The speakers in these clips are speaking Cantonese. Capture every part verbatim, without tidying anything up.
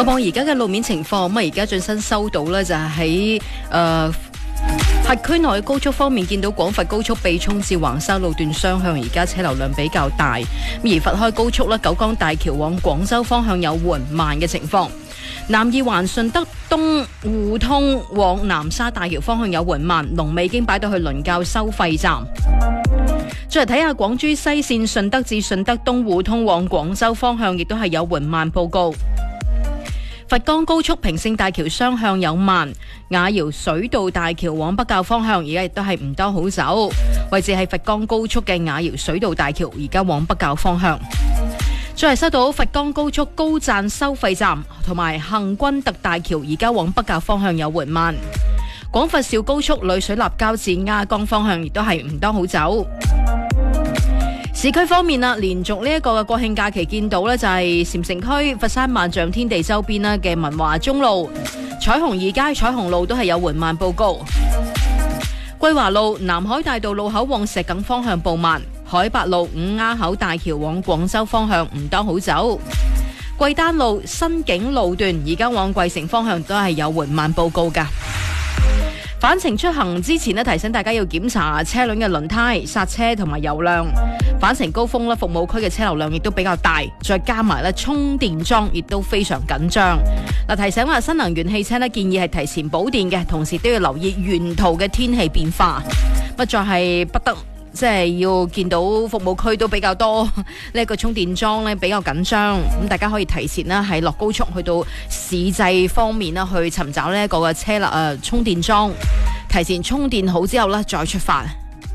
播報而家嘅路面情況，咁啊而家最新收到呢，就係喺誒轄區內嘅高速方面，見到廣佛高速避涌至橫沙路段雙向而家車流量比較大，而佛開高速呢，九江大橋往廣州方向有緩慢嘅情況。南二環順德東互通往南沙大橋方向有緩慢，龍尾已經擺到去倫教收費站。再嚟睇下廣珠西線順德至順德東互通往廣州方向，亦都係有緩慢報告。佛岡高速平勝大橋雙向有慢，雅瑤水道大橋往北滘方向而家亦都係唔多好走，位置係佛岡高速嘅雅瑤水道大橋而家往北滘方向。再嚟收到佛岡高速高贊收費站同埋幸軍特大橋而家往北滘方向有緩慢。廣佛肇高速裏水立交至亞江方向亦都係唔多好走。市區方面啦，連續呢一個嘅國慶假期見到呢，就係禪城區佛山萬象天地周邊啦嘅文華中路、彩虹二街、彩虹路都係有緩慢報告。桂華路南海大道路口往石碇方向報慢，海八路五丫口大橋往廣州方向唔多好走。桂丹路新景路段而家往桂城方向都係有緩慢報告噶。返程出行之前呢，提醒大家要檢查車輛嘅輪胎、剎車同埋油量。返程高峰咧，服務區嘅車流量亦都比較大，再加埋咧充電樁亦都非常緊張。嗱，提醒話新能源汽車咧，建議係提前補電嘅，同時都要留意沿途嘅天氣變化。乜再係不得即係要見到服務區都比較多呢一個充電樁咧比較緊張，咁大家可以提前啦喺落高速去到市際方面啦去尋找呢一個嘅車啦誒充電樁，提前充電好之後咧再出發。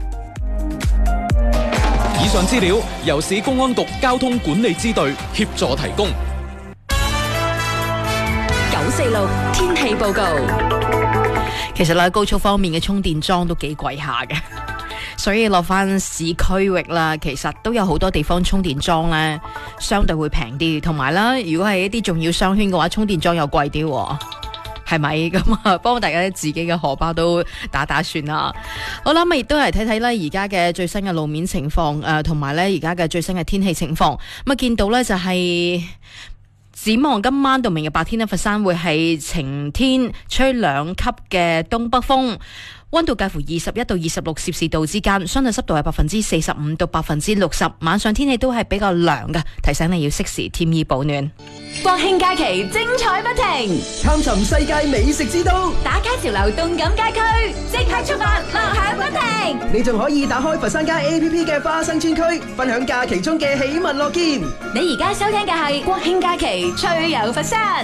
以上資料由市公安局交通管理支隊協助提供。 九四六天氣報告。 其實咧高速方面嘅充電樁都幾貴下嘅。所以落翻市區域啦，其實都有好多地方充電樁呢，相對會平啲，同埋啦，如果係一啲重要商圈嘅話，充電樁又貴啲，係咪咁啊？幫大家自己嘅荷包都打打算啦。好啦，咁亦都係睇睇咧而家嘅最新嘅路面情況，誒，同埋咧而家嘅最新嘅天氣情況。咁啊，見到咧就係、是。展望今晚到明日白天咧，佛山會係晴天，吹兩級嘅東北風，溫度介乎二十一到二十六攝氏度之間，相對濕度係百分之四十五到百分之六十。晚上天氣都係比較涼嘅，提醒你要適時添衣保暖。 國慶假期精彩不停， 探尋世界美食之都， 打卡潮流動感街區，即刻出發，樂享不停。 你仲可以打開佛山街 A P P 嘅花生村區，分享假期中嘅喜聞樂見。 你而家收聽嘅係國慶假期趣遊佛山。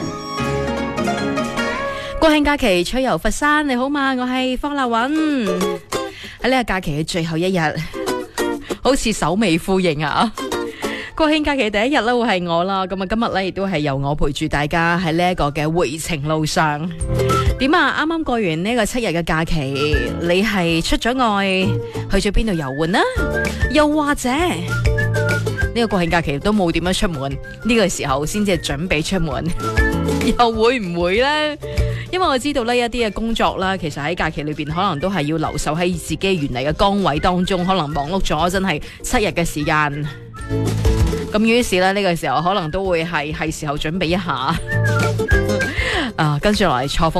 國慶假期趣遊佛山，你好嘛？我係方立韻。喺呢個假期嘅最後一日，好似首尾呼應啊！國慶假期第一日咧會係我啦，咁啊今日咧亦都係由我陪住大家喺呢一個嘅回程路上。點啊？啱啱過完呢個七日嘅假期，你係出咗外去咗邊度遊玩呢？又或者呢個國慶假期都冇點樣出門，呢個時候先至係準備出門，又會唔會呢？因為我知道呢一啲嘅工作啦，其實喺假期裏邊可能都係要留守喺自己原嚟嘅崗位當中，可能忙碌咗真係七日嘅時間。咁於是咧呢個時候可能都會係係時候準備一下啊，跟住落嚟錯峰。